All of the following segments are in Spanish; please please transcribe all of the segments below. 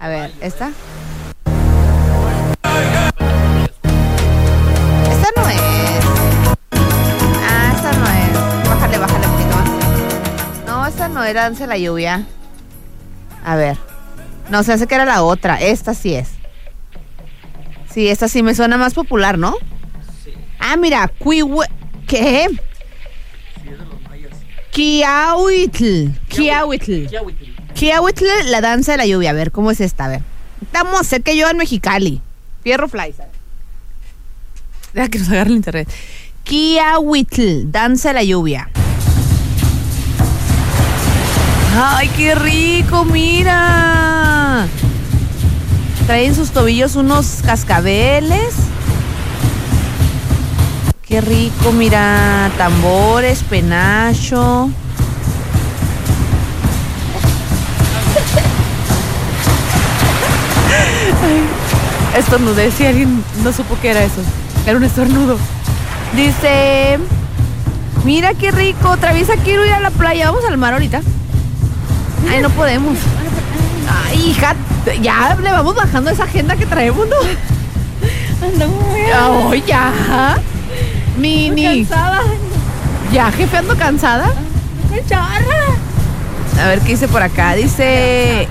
A ver, ¿esta? Esta no es. Ah, esta no es. Bájale un poquito más. No, esta no era Danza de la Lluvia. A ver. No, se hace que era la otra. Esta sí es. Sí, esta sí me suena más popular, ¿no? Sí. Ah, mira, ¿qué? Sí, es de los mayas. Quiahuitl, la danza de la lluvia. A ver, ¿cómo es esta? A ver. Vamos a hacer que yo en Mexicali. Fierro Fly, ¿sabes? Deja que nos agarre el internet. Quiahuitl, danza de la lluvia. ¡Ay, qué rico! ¡Mira! Traen sus tobillos unos cascabeles. ¡Qué rico! Mira, tambores, penacho. Ay, estornudé, si alguien no supo qué era eso. Era un estornudo. Dice, mira qué rico, Traviesa, quiero ir a la playa. Vamos al mar ahorita. Ay, no podemos. Ay, hija, ya le vamos bajando esa agenda que traemos, ¿no? Oh, ya. Mini. Cansada. Ya, jefe, ando cansada. A ver qué dice por acá. Dice.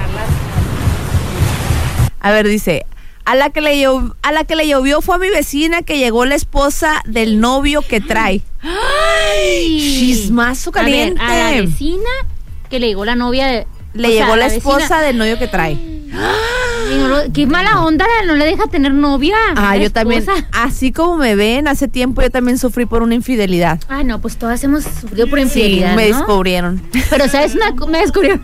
A ver, dice. A la que le llovió fue a mi vecina, que llegó la esposa del novio que trae. ¡Ay! Chismazo caliente. A ver, a la vecina que le llegó la novia. Le llegó la esposa del novio que trae. Qué mala onda, no le deja tener novia. Ah, yo también, así como me ven, hace tiempo yo también sufrí por una infidelidad. Ah, no, pues todas hemos sufrido por infidelidad, sí, me ¿no? descubrieron. Pero ¿sabes una? Me descubrieron.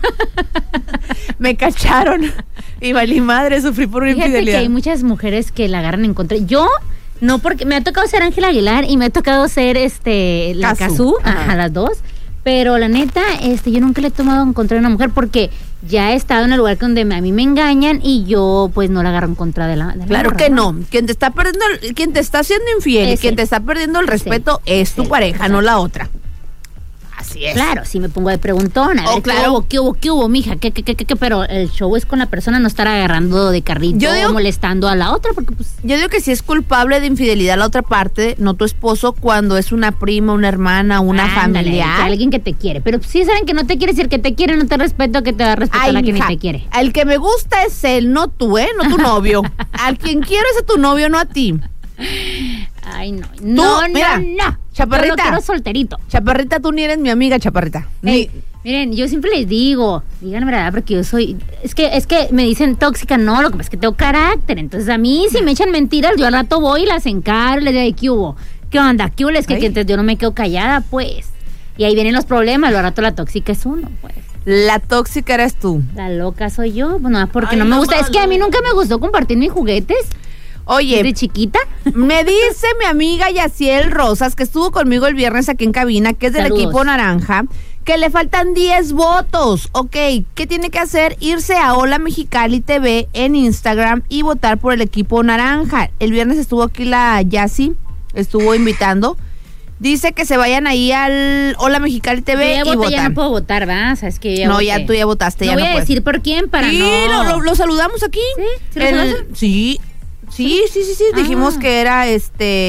Me cacharon y valí madre, sufrí por una infidelidad. Fíjate que hay muchas mujeres que la agarran en contra. Yo, no, porque me ha tocado ser Ángela Aguilar y me ha tocado ser la Cazú, a las dos. Pero la neta, yo nunca le he tomado en contra de una mujer porque ya he estado en el lugar donde a mí me engañan y yo pues no la agarro en contra de la claro morra, que no. Quien te está perdiendo, quien te está haciendo infiel y quien te está perdiendo el respeto es tu pareja, no la otra. Así es. Claro, si me pongo de preguntón, a ver, claro. ¿qué hubo, mija? ¿Qué? Pero el show es con la persona, no estar agarrando de carrito o molestando a la otra, porque pues... Yo digo que si es culpable de infidelidad la otra parte, no tu esposo, cuando es una prima, una hermana, una familiar. Alguien que te quiere, pero si saben que no te quiere, si el que te quiere no te respeto, que te va a respetar a quien ni te quiere. El que me gusta es él, no tú, no tu novio. Al quien quiero es a tu novio, no a ti. Ay, no. No. Chaparrita. Yo lo quiero solterito. Chaparrita, tú ni eres mi amiga, Chaparrita. Miren, yo siempre les digo, digan verdad, porque yo soy, es que me dicen tóxica, no, lo que pasa es que tengo carácter, entonces a mí si me echan mentiras, yo al rato voy y las encaro, les digo, ¿qué hubo? ¿Qué onda? ¿Qué hubo? Es que yo no me quedo callada, pues. Y ahí vienen los problemas, al rato la tóxica es uno, pues. La tóxica eres tú. La loca soy yo, bueno, porque no me gusta, es que a mí nunca me gustó compartir mis juguetes. Oye, ¿de chiquita? Me dice mi amiga Yaciel Rosas, que estuvo conmigo el viernes aquí en cabina, que es del equipo naranja, que le faltan 10 votos. Ok, ¿qué tiene que hacer? Irse a Hola Mexicali TV en Instagram y votar por el equipo naranja. El viernes estuvo aquí la Yaci, estuvo invitando. Dice que se vayan ahí al Hola Mexicali TV y votar. Ya no puedo votar, ¿verdad? O sea, es que ya no, ya tú ya votaste, ya no puedes. Voy a decir por quién para sí, no... lo saludamos aquí. ¿Sí? ¿Sí lo saludan? Sí. Sí, dijimos que era A ver,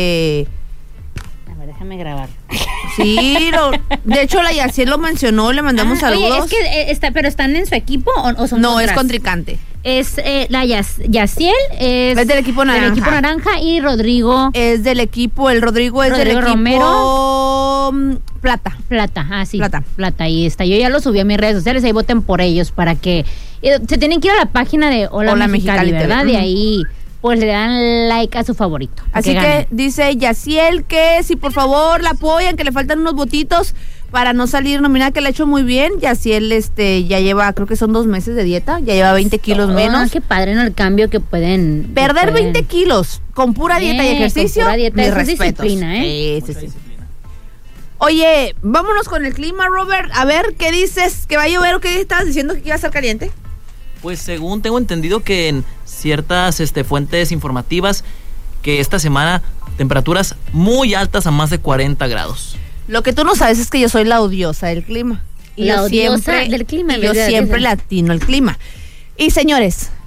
déjame grabar. Sí, de hecho la Yaciel lo mencionó, le mandamos saludos. Oye, es que pero ¿están en su equipo o son no, otras? Es contrincante. Es la Yaciel es del equipo naranja. Del equipo naranja y Rodrigo es del equipo, el Rodrigo es del equipo Romero. Plata, sí. Plata, ahí está. Yo ya lo subí a mis redes sociales, ahí voten por ellos para que se tienen que ir a la página de Hola Mexicali, ¿verdad? De ahí pues le dan like a su favorito. Así que dice Yaciel que si por favor la apoyan, que le faltan unos votitos para no salir nominada, que le ha hecho muy bien. Yaciel ya lleva, creo que son 2 meses de dieta, ya lleva 20 kilos menos. Qué padre, ¿no? El cambio que pueden... Perder 20 kilos con pura dieta y ejercicio, con pura dieta, mis respetos. Disciplina, Sí. Oye, vámonos con el clima, Robert. A ver, ¿qué dices? ¿Que va a llover o qué estabas diciendo que iba a estar caliente? Pues según tengo entendido que en ciertas fuentes informativas, que esta semana temperaturas muy altas a más de 40 grados. Lo que tú no sabes es que yo soy la odiosa del clima. Y la odiosa del clima. Y yo siempre le atino el clima. Y señores,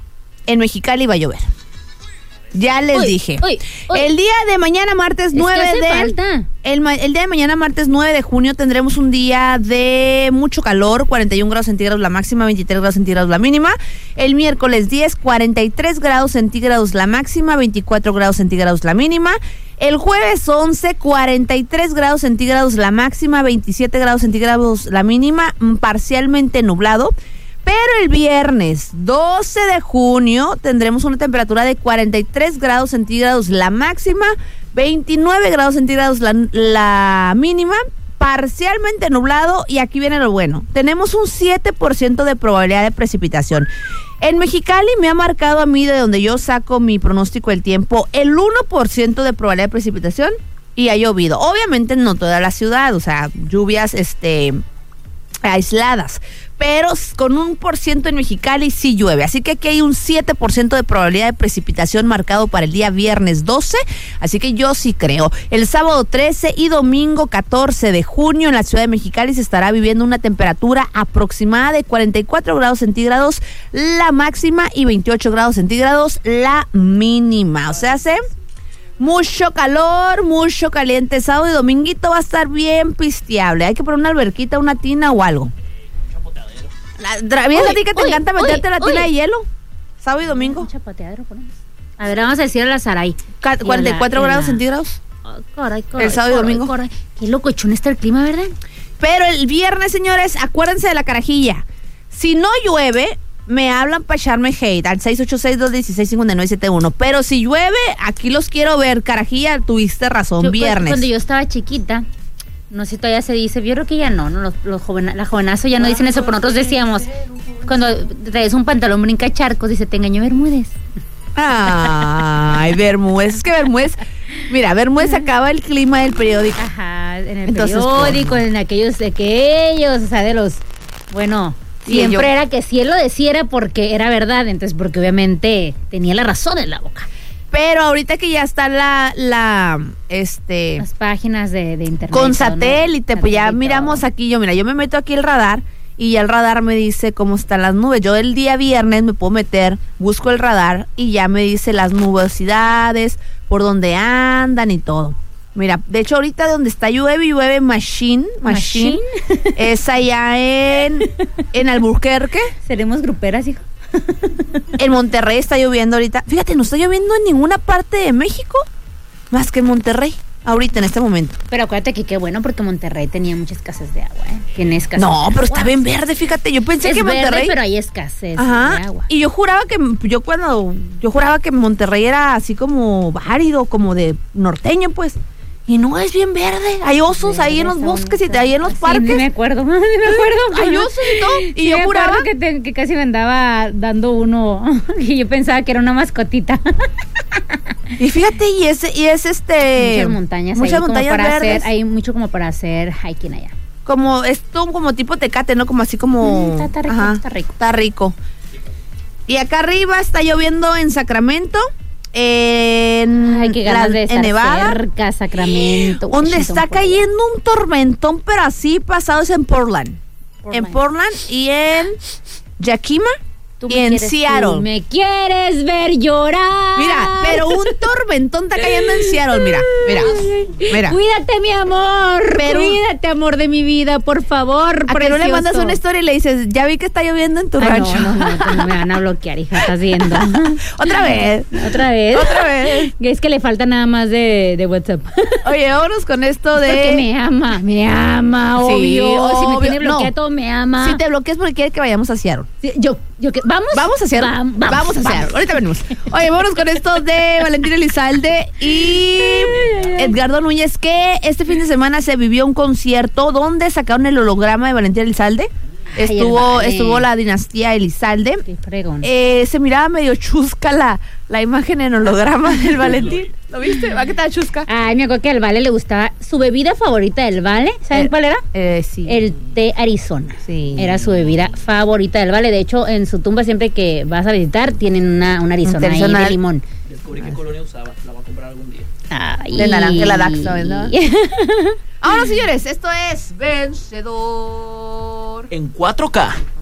en Mexicali va a llover. Ya les dije. El día de mañana, martes 9 El día de mañana, martes 9 de junio, tendremos un día de mucho calor, 41 grados centígrados la máxima, 23 grados centígrados la mínima. El miércoles 10, 43 grados centígrados la máxima, 24 grados centígrados la mínima. El jueves 11, 43 grados centígrados la máxima, 27 grados centígrados la mínima, parcialmente nublado. Pero el viernes 12 de junio tendremos una temperatura de 43 grados centígrados la máxima, 29 grados centígrados la mínima, parcialmente nublado, y aquí viene lo bueno. Tenemos un 7% de probabilidad de precipitación. En Mexicali me ha marcado a mí, de donde yo saco mi pronóstico del tiempo, el 1% de probabilidad de precipitación y ha llovido. Obviamente no toda la ciudad, o sea, lluvias aisladas, pero con 1% en Mexicali sí llueve, así que aquí hay un 7% de probabilidad de precipitación marcado para el día viernes 12, así que yo sí creo. El sábado 13 y domingo 14 de junio en la ciudad de Mexicali se estará viviendo una temperatura aproximada de 44 grados centígrados la máxima y 28 grados centígrados la mínima, o sea, mucho calor, mucho caliente. Sábado y dominguito va a estar bien pisteable. Hay que poner una alberquita, una tina o algo. ¿Sabías a ti que te encanta meterte la tina de hielo? Sábado y domingo. Un chapoteadero ponemos. A ver, vamos a decir a la Saray. 44 grados centígrados. Caray, el sábado y domingo. Qué locochón está el clima, ¿verdad? Pero el viernes, señores, acuérdense de la carajilla. Si no llueve, me hablan para echarme hate al 686-216-5971. Pero si llueve, aquí los quiero ver. Carajilla, tuviste razón, viernes. Cuando yo estaba chiquita, no sé si todavía se dice, yo creo que ya no la jovenazo ya no dicen eso, pero nosotros decíamos, cuando traes un pantalón brinca charcos, dice, te engañó Bermúdez. Ay, Bermúdez, es que Bermúdez, mira, Bermúdez acaba el clima del periódico. Ajá, en el periódico, en aquellos, o sea, de los, bueno, siempre era que si él lo decía era porque era verdad, entonces porque obviamente tenía la razón en la boca. Pero ahorita que ya está las páginas de internet con satélite, ¿no? Pues ya miramos aquí, yo me meto aquí el radar y ya el radar me dice cómo están las nubes. Yo el día viernes me puedo meter, busco el radar y ya me dice las nubosidades, por dónde andan y todo. Mira, de hecho ahorita donde está llueve machine es allá en Albuquerque. ¿Seremos gruperas, hijo? En Monterrey está lloviendo ahorita. Fíjate, no está lloviendo en ninguna parte de México más que en Monterrey, ahorita en este momento. Pero acuérdate que qué bueno, porque Monterrey tenía mucha escasez de agua, ¿eh? Tiene escasez. No, pero está bien verde, fíjate. Yo pensé que Monterrey, verde, pero hay escasez de agua. Y yo juraba que Monterrey era así como árido, como de norteño, pues. Y no, es bien verde. Hay osos ahí en los bosques y ahí en los parques. Sí, me acuerdo. Hay osos y todo. Y sí, yo juraba que casi me andaba dando uno. Y yo pensaba que era una mascotita. Y fíjate, y es muchas montañas verdes. Hay mucho como para hacer hiking allá. Como esto, como tipo Tecate, ¿no? Como así como. Está rico, ajá, está rico. Y acá arriba está lloviendo en Sacramento. En Nevada, cerca, Sacramento, donde está cayendo un tormentón, pero así pasado es en Portland. En Portland y en Yakima y en Seattle. Tú me quieres ver llorar. Mira, pero un tormentón está cayendo en Seattle, mira. Cuídate, mi amor. Cuídate, amor de mi vida, por favor. ¿A que no le mandas una historia y le dices, ya vi que está lloviendo en tu rancho? No, me van a bloquear, hija, estás viendo. Otra vez. Es que le falta nada más de WhatsApp. Oye, vámonos con esto de... Porque me ama, obvio. Sí, si me tiene bloqueado, me ama. Si te bloqueas porque quiere que vayamos a Seattle. Sí, ¿Vamos a Seattle? Vamos a Seattle. Ahorita venimos. Oye, vámonos con esto de Valentín Elizalde y Edgardo Núñez, que este fin de semana se vivió un concierto donde sacaron el holograma de Valentín Elizalde. Estuvo la dinastía Elizalde. Qué fregón. Se miraba medio chusca la imagen en holograma del Valentín. ¿Lo viste? ¿Va que estaba chusca? Ay, me acuerdo que al Vale le gustaba su bebida favorita del Vale. ¿Saben cuál era? Sí. El té Arizona. Sí. Era su bebida favorita del Vale. De hecho, en su tumba siempre que vas a visitar tienen una Arizona ahí de limón. Descubrí qué colonia usaba. La voy a comprar algún día. Ay. De naranja, la Daxa, ¿verdad? Ahora, señores, esto es Vencedor en 4K.